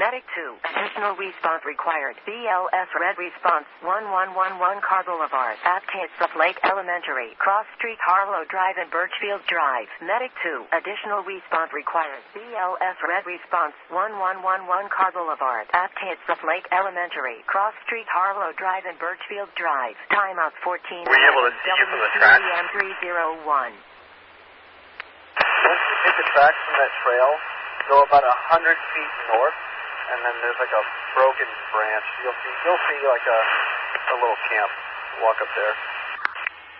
Medic 2, additional response required. BLS Red Response, 1111 Car Boulevard, at Kansas Lake Elementary, Cross Street, Harlow Drive, and Birchfield Drive. Medic 2, additional response required. BLS Red Response, 1111 Car Boulevard, at Kansas Lake Elementary, Cross Street, Harlow Drive, and Birchfield Drive. Timeout 14. Were you able to see you from the track? WCM 301. Once you take the tracks from that trail, go about 100 feet north, and then there's like a broken branch. You'll see like a little camp. Walk up there.